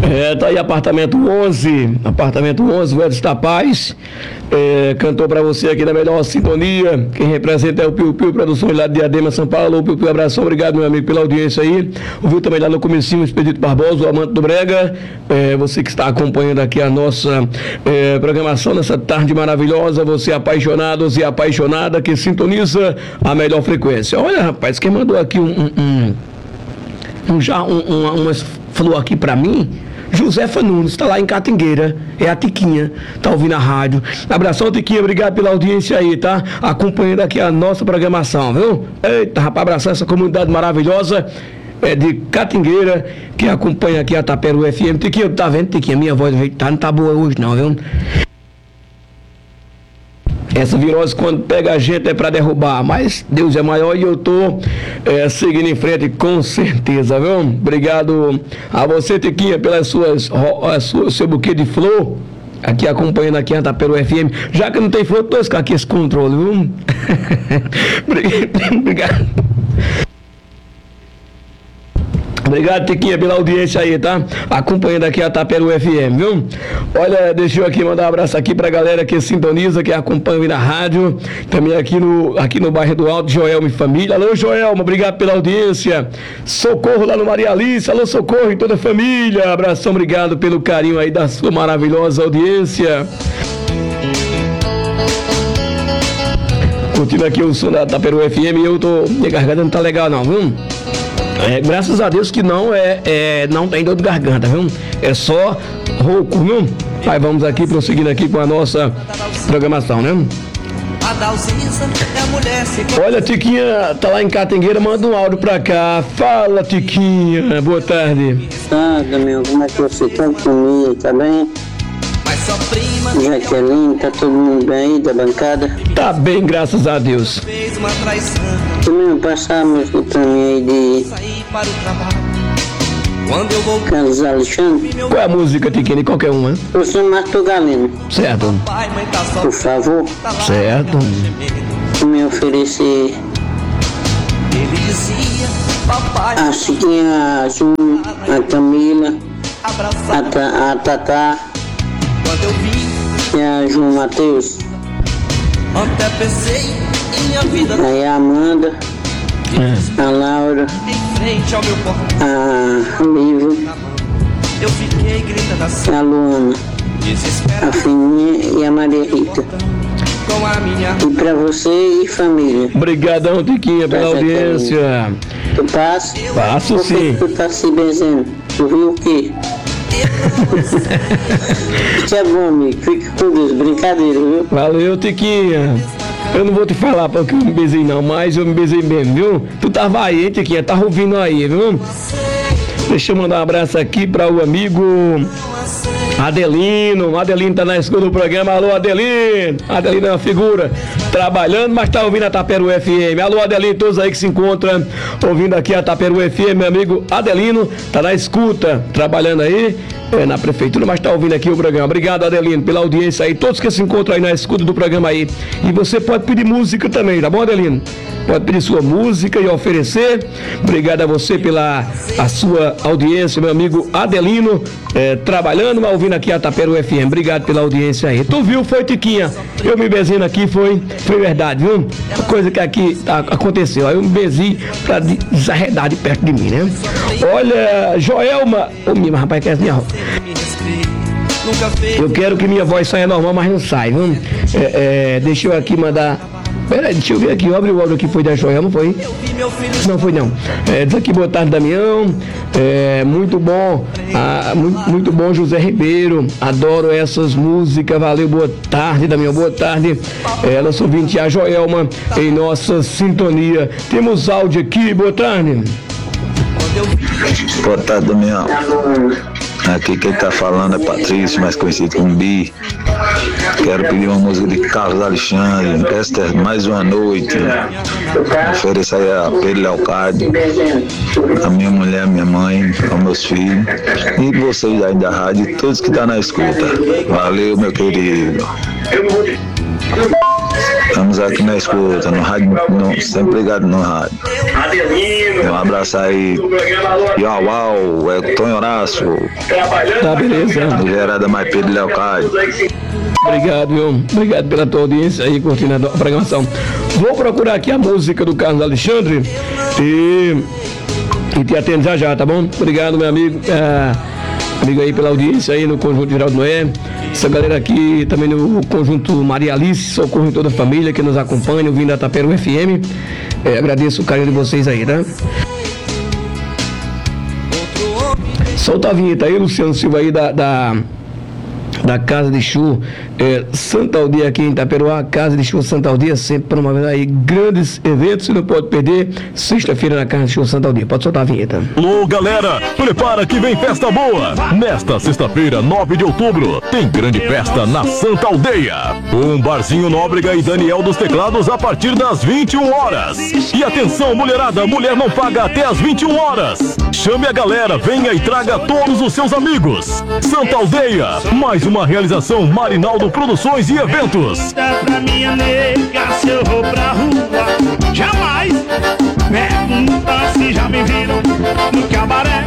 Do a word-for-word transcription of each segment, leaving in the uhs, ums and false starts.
É, tá aí apartamento onze, apartamento onze, o Edson da Paz, é, cantou pra você aqui na melhor sintonia, quem representa é o Piu Piu Produções lá de Diadema, São Paulo. O Piu Piu, abração, obrigado meu amigo pela audiência aí, ouviu também lá no comecinho o Expedito Barbosa, o Amante do Brega, é, você que está acompanhando aqui a nossa é, programação nessa tarde maravilhosa, você apaixonados e apaixonada que sintoniza a melhor frequência. Olha rapaz, quem mandou aqui um, um, um, um já um, um, umas falou aqui pra mim, Josefa Nunes, está lá em Catingueira, é a Tiquinha, tá ouvindo a rádio. Abração, Tiquinha, obrigado pela audiência aí, tá? Acompanhando aqui a nossa programação, viu? Eita, rapaz, abraçar essa comunidade maravilhosa é, de Catingueira, que acompanha aqui a Taperu F M. Tiquinha, tá vendo, Tiquinha? Minha voz tá, não tá boa hoje não, viu? Essa virose, quando pega a gente, é para derrubar, mas Deus é maior e eu tô é, seguindo em frente com certeza, viu? Obrigado a você, Tiquinha, pelas suas, a sua, seu buquê de flor, aqui acompanhando aqui a Taperu F M. Já que não tem flor, tô aqui esse controle, viu? Obrigado. Obrigado, Tiquinha, pela audiência aí, tá? Acompanhando aqui a Taperu F M, viu? Olha, deixa eu aqui mandar um abraço aqui pra galera que sintoniza, que acompanha na rádio. Também aqui no, aqui no bairro do Alto, Joelma e família. Alô, Joelma, obrigado pela audiência. Socorro lá no Maria Alice. Alô, Socorro e toda a família. Abração, obrigado pelo carinho aí da sua maravilhosa audiência. Curtindo aqui o som da Taperu F M e eu tô... Minha garganta não tá legal não, viu? É, graças a Deus que não é, é não tem dor de garganta, viu? É só rouco, viu? Aí vamos aqui, prosseguindo aqui com a nossa programação, né? Olha, Tiquinha, tá lá em Catingueira, manda um áudio pra cá. Fala, Tiquinha, boa tarde. Ah, meu, como é que você tá comigo, tá bem? Jaqueline, tá todo mundo bem aí da bancada? Tá bem, graças a Deus. Também passar a música pra mim aí de Carlos Alexandre. Qual é a música, Tiquinha? Qualquer uma, hein? Você matou Galeno. Certo. Por favor. Certo. Me oferecer a Chiquinha, a Jun, a Camila, a, Ta, a Tatá e a João Matheus. Aí a Amanda, é. A Laura, a Lívia, a Luana, a Fininha e a Maria Rita. E pra você e família. Obrigadão, Tiquinha, pela audiência. Tu passa? Passo sim. Tu tá se benzendo? Tu viu o quê? Isso é bom, amigo. Fique com Deus. Brincadeira, viu? Valeu, Tiquinha. Eu não vou te falar porque eu me beijei não, mas eu me beijei mesmo, viu? Tu tava aí, Tiquinha, tava ouvindo aí, viu? Deixa eu mandar um abraço aqui para o amigo Adelino. Adelino tá na escuta do programa. Alô, Adelino. Adelino é uma figura trabalhando, mas tá ouvindo a Taperu F M. Alô, Adelino, todos aí que se encontram ouvindo aqui a Taperu F M. Meu amigo Adelino tá na escuta, trabalhando aí é, na prefeitura, mas tá ouvindo aqui o programa. Obrigado, Adelino, pela audiência aí. Todos que se encontram aí na escuta do programa aí. E você pode pedir música também, tá bom, Adelino? Pode pedir sua música e oferecer. Obrigado a você pela a sua audiência, meu amigo Adelino, é, trabalhando, mas ouvindo aqui a Taperu F M. Obrigado pela audiência aí. Tu viu, foi, Tiquinha? Eu me beijando aqui, foi, foi verdade, viu? A coisa que aqui a, aconteceu. Aí eu me beijei pra desarredar de perto de mim, né? Olha, Joelma. Ô, oh, minha, rapaz, que é minha. Eu quero que minha voz saia normal, mas não sai, viu? É, é, deixa eu aqui mandar. Peraí, deixa eu ver aqui, abre o áudio aqui, foi da Joelma, foi? Não foi não. É, diz aqui, boa tarde, Damião. É, muito bom, ah, muito, muito bom, José Ribeiro. Adoro essas músicas, valeu, boa tarde, Damião, boa tarde. É, nosso ouvinte, a Joelma, em nossa sintonia. Temos áudio aqui, boa tarde. Boa tarde, Damião. Aqui quem tá falando é Patrício, mais conhecido como Bi. Quero pedir uma música de Carlos Alexandre, Esther, mais uma noite. Ofereço aí a Pedro Leocádio, a minha mulher, a minha mãe, aos meus filhos. E vocês aí da rádio, todos que estão na escuta. Valeu, meu querido. Estamos aqui na escuta, no rádio, no, sempre ligado no rádio. Um abraço aí, Iau Au, é Tonho Horácio. Tá, beleza. Do Gerada Mais Pedro Leocádio. Obrigado, viu? Obrigado pela tua audiência aí, curtindo a programação. Vou procurar aqui a música do Carlos Alexandre e, e te atendo já já, tá bom? Obrigado, meu amigo. É, amigo aí pela audiência aí no Conjunto Geraldo Noé. Essa galera aqui também no Conjunto Maria Alice, socorro em toda a família que nos acompanha, ouvindo a Taperu F M. É, agradeço o carinho de vocês aí, né? Solta a vinheta aí, Luciano Silva aí da... da... da Casa de Show é, Santa Aldeia aqui em Itaperuá. Casa de Show Santa Aldeia sempre promovendo aí grandes eventos, você não pode perder, sexta-feira na Casa de Show Santa Aldeia. Pode soltar a vinheta. Alô, galera, prepara que vem festa boa. Nesta sexta-feira, nove de outubro, tem grande festa na Santa Aldeia. Um barzinho Nóbrega e Daniel dos Teclados a partir das vinte e uma horas. E atenção, mulherada, mulher não paga até as vinte e uma horas. Chame a galera, venha e traga todos os seus amigos. Santa Aldeia, mais uma realização Marinaldo Produções e Eventos. Pra minha nega, se eu vou pra rua, jamais pergunta se já me viram no cabaré.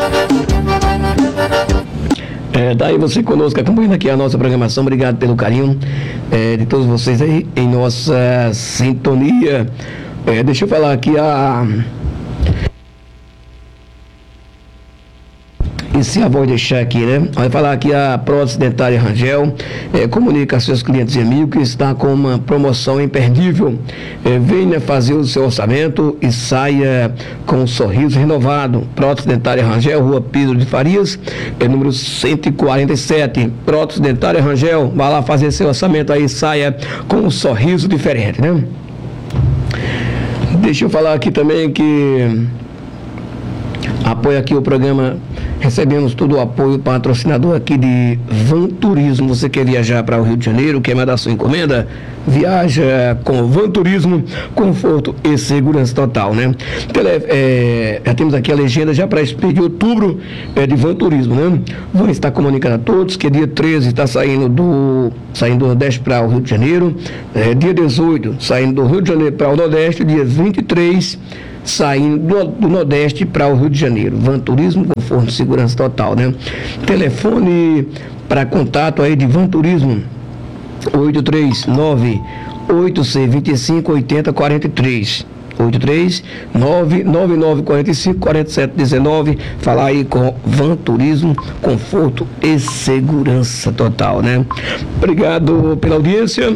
É, daí você conosco, acompanhando aqui a nossa programação. Obrigado pelo carinho é, de todos vocês aí em nossa sintonia. É, deixa eu falar aqui a... E se a voz deixar aqui, né? Vai falar aqui a Prótese Dentária Rangel, é, comunica a seus clientes e amigos que está com uma promoção imperdível. É, venha fazer o seu orçamento e saia com um sorriso renovado. Prótese Dentária Rangel, Rua Pedro de Farias, é, número cento e quarenta e sete. Prótese Dentária Rangel, vá lá fazer seu orçamento aí, saia com um sorriso diferente, né? Deixa eu falar aqui também que apoia aqui o programa. Recebemos todo o apoio patrocinador aqui de Van Turismo. Você quer viajar para o Rio de Janeiro, quer mandar sua encomenda? Viaja com Van Turismo, conforto e segurança total, né? Tele, é, já temos aqui a legenda já para esse mês de outubro é, de Van Turismo, né? Vou estar comunicando a todos que dia treze está saindo do, saindo do Nordeste para o Rio de Janeiro, é, dia dezoito saindo do Rio de Janeiro para o Nordeste, dia vinte e três saindo do, do Nordeste para o Rio de Janeiro. Van Turismo, conforto e segurança total, né? Telefone para contato aí de Van Turismo, oito três nove, oito seis dois cinco, oito zero quatro três. oito três nove, nove nove quatro cinco, quatro sete um nove. Falar aí com Van Turismo, conforto e segurança total, né? Obrigado pela audiência.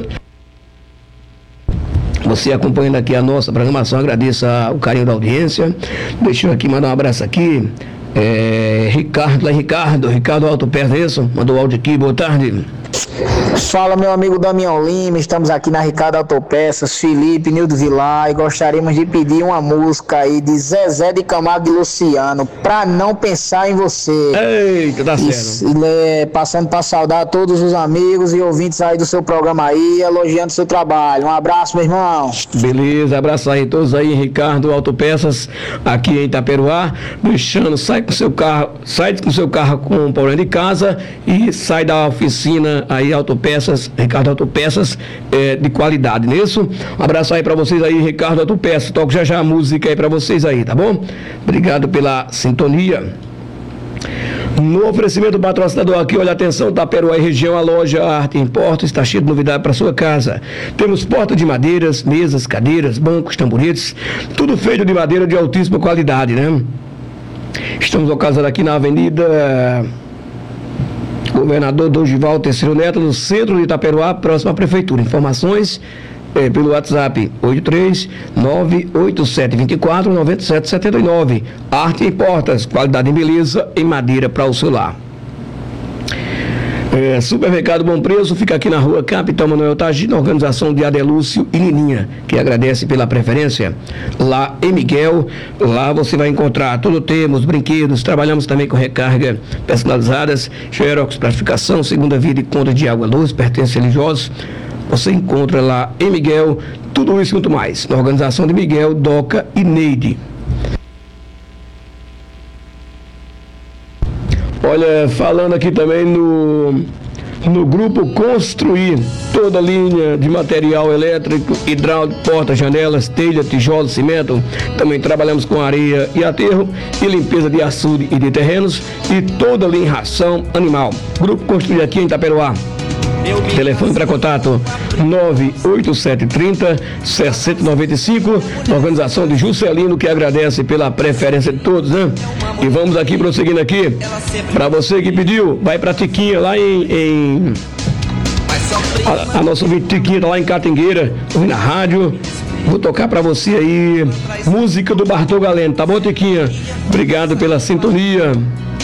Você acompanhando aqui a nossa programação, agradeço o carinho da audiência. Deixa eu aqui mandar um abraço aqui. É, Ricardo, lá Ricardo, Ricardo Alto Perto, isso? Mandou áudio aqui, boa tarde. Fala, meu amigo Damião Lima, estamos aqui na Ricardo Autopeças, Felipe, Nildo Vilar, e gostaríamos de pedir uma música aí de Zezé de Camargo e Luciano, Pra Não Pensar em Você. Eita, tá certo. E, é, passando para saudar todos os amigos e ouvintes aí do seu programa aí, elogiando o seu trabalho. Um abraço, meu irmão. Beleza, abraço aí todos aí, Ricardo Autopeças, aqui em Itaperuá, deixando, sai com seu carro, sai com seu carro com um problema de casa e sai da oficina aí, Autopeças, Ricardo Autopeças, é, de qualidade, não é isso? Um abraço aí pra vocês aí, Ricardo Autopeças. Toco já já a música aí pra vocês aí, tá bom? Obrigado pela sintonia. No oferecimento do patrocinador aqui, olha, atenção, Itaperuá e região, a loja Arte Importa está cheia de novidade para sua casa. Temos porta de madeiras, mesas, cadeiras, bancos, tamboretes, tudo feito de madeira de altíssima qualidade, né? Estamos localizados aqui na Avenida Governador Dorival Terceiro Neto, no centro de Itaperuá, próximo à Prefeitura. Informações é, pelo WhatsApp oito três nove oito sete dois quatro nove sete sete nove. Arte e Portas, qualidade e beleza em madeira para o seu lar. É, Supermercado Bom Preço fica aqui na rua Capitão Manuel Tagino, organização de Adelúcio e Nininha, que agradece pela preferência. Lá em Miguel, lá você vai encontrar tudo, temos brinquedos, trabalhamos também com recarga personalizadas, xerox, plastificação, segunda via de conta de água, luz, pertences religiosos. Você encontra lá em Miguel tudo isso e muito mais, na organização de Miguel, Doca e Neide. Olha, falando aqui também no, no Grupo Construir, toda a linha de material elétrico, hidráulico, portas, janelas, telha, tijolo, cimento. Também trabalhamos com areia e aterro e limpeza de açude e de terrenos e toda a linha em ração animal. Grupo Construir aqui em Itaperuá. Telefone para contato nove oito sete três zero seis zero nove cinco, organização de Juscelino, que agradece pela preferência de todos, né? E vamos aqui prosseguindo aqui, para você que pediu, vai para Tiquinha lá em, em... A, a nossa ouvinte Tiquinha tá lá em Catingueira, ouvindo na rádio. Vou tocar para você aí música do Bartol Galeno, tá bom, Tiquinha? Obrigado pela sintonia.